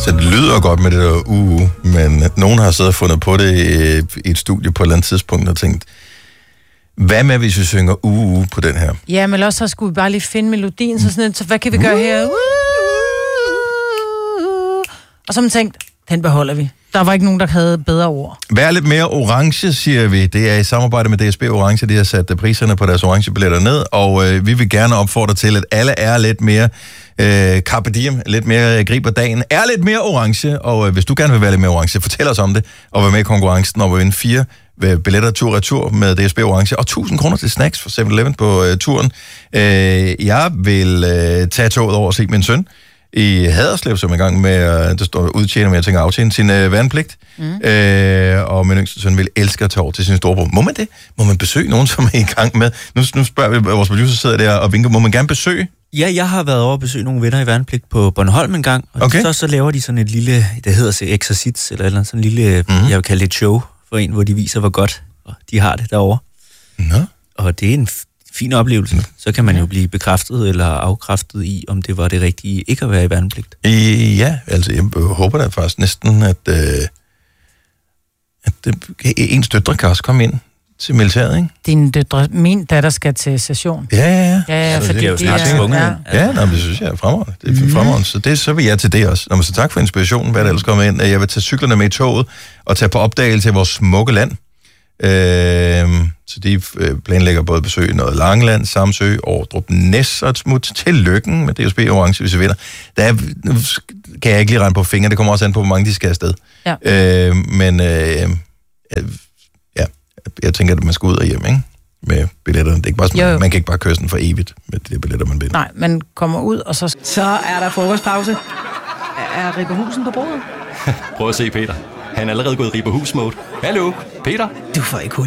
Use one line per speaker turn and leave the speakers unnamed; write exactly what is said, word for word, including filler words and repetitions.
Så det lyder godt med det der uge, men nogen har siddet og fundet på det i et studie på et eller andet tidspunkt og tænkt, hvad med, hvis vi synger uge på den her?
Ja, men også så skulle vi bare lige finde melodien, så sådan, så hvad kan vi gøre her? Og så har man tænkt, den beholder vi. Der var ikke nogen, der havde bedre ord.
Vær lidt mere orange, siger vi. Det er i samarbejde med D S B Orange, de har sat priserne på deres orange billetter ned, og øh, vi vil gerne opfordre til, at alle er lidt mere øh, carpe diem, lidt mere griber dagen, er lidt mere orange, og øh, hvis du gerne vil være lidt mere orange, fortæl os om det, og vær med i konkurrencen, og vinde fire billetter tur-retur med D S B Orange, og tusind kroner til snacks for seven eleven på øh, turen. Øh, jeg vil øh, tage toget over og se min søn i Haderslev, som er i gang med, øh, der står udtjener med, jeg tænker, aftjene sin øh, værnepligt. Mm. Øh, og min yngste søn vil elske at tage over til sin storebror. Må man det? Må man besøge nogen, som er i gang med? Nu, nu spørger vi, vores producer sidder der og vinker. Må man gerne besøge?
Ja, jeg har været over at besøge nogle venner i værnepligt på Bornholm en gang, og
okay.
så, så laver de sådan et lille, det hedder sig exercits, eller, eller sådan en lille, mm. jeg vil kalde det et show for en, hvor de viser, hvor godt de har det derovre.
Nå.
Og det er en fin oplevelse. Så kan man jo blive bekræftet eller afkræftet i, om det var det rigtige ikke at være i værnepligt.
Ja, altså jeg håber da faktisk næsten, at, øh, at det, ens døtre kan også komme ind til militæret, ikke?
Din døtre, min datter skal til session.
Ja, ja, ja.
Ja, ja, fordi
det er jo snart tvunget.
Ja,
ja nå, det synes jeg er fremragende. Det er mm. fremragende. Så, det, så vil jeg til det også. Nå, men så tak for inspirationen, hvad der ellers kommer ind. Jeg vil tage cyklerne med i toget og tage på opdagelse i vores smukke land. Øh, så de planlægger både besøg i noget Langeland, Samsø, Ordrup, Næs og et smut til Løkken med D S B Orange, hvis vi vinder. Der er, nu kan jeg ikke lige regne på fingre, det kommer også an på, hvor mange de skal afsted.
Ja.
Øh, men øh, ja, jeg tænker, at man skal ud og hjem, ikke? Med billetterne. Det er ikke bare sådan, jo, jo. Man kan ikke bare køre sådan for evigt med de billetter, man vinder.
Nej, man kommer ud, og så...
Så er der frokostpause. Er Ribberhusen på bordet?
Prøv at se, Peter. Han er allerede gået i Ribberhus-mode. Hallo, Peter?
Du får ikke